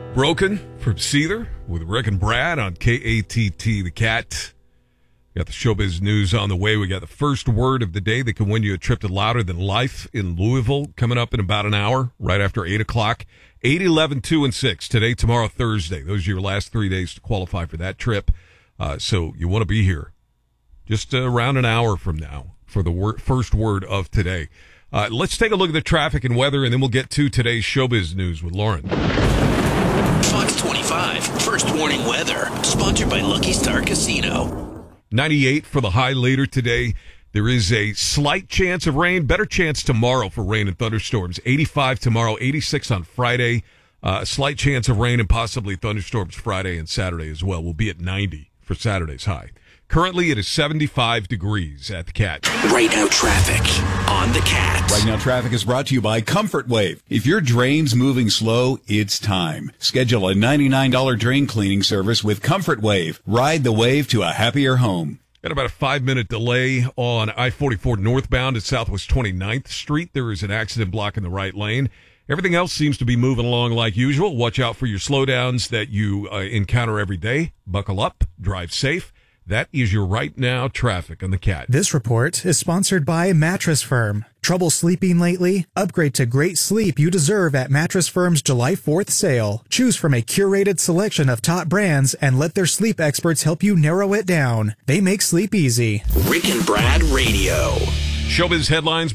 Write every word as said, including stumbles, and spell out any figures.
Broken from Seether with Rick and Brad on K A T T, The Cat. Got the showbiz news on the way. We got the first word of the day that can win you a trip to Louder Than Life in Louisville coming up in about an hour, right after eight o'clock. eight, eleven, two, and six. Today, tomorrow, Thursday. Those are your last three days to qualify for that trip. Uh, so you want to be here just uh, around an hour from now for the wor- first word of today. Uh, let's take a look at the traffic and weather, and then we'll get to today's showbiz news with Lauren. Fox twenty-five, First Warning Weather, sponsored by Lucky Star Casino. ninety-eight for the high later today. There is a slight chance of rain, better chance tomorrow for rain and thunderstorms. eighty-five tomorrow, eighty-six on Friday. Uh, a slight chance of rain and possibly thunderstorms Friday and Saturday as well. We'll be at ninety for Saturday's high. Currently, it is seventy-five degrees at the Cat. Right now, traffic on the Cat. Right now, traffic is brought to you by Comfort Wave. If your drain's moving slow, it's time. Schedule a ninety-nine dollars drain cleaning service with Comfort Wave. Ride the wave to a happier home. Got about a five-minute delay on I forty-four northbound at Southwest twenty-ninth Street. There is an accident blocking the right lane. Everything else seems to be moving along like usual. Watch out for your slowdowns that you uh, encounter every day. Buckle up. Drive safe. That is your right now traffic on the Cat. This report is sponsored by Mattress Firm. Trouble sleeping lately? Upgrade to great sleep you deserve at Mattress Firm's July fourth sale. Choose from a curated selection of top brands and let their sleep experts help you narrow it down. They make sleep easy. Rick and Brad Radio. Showbiz headlines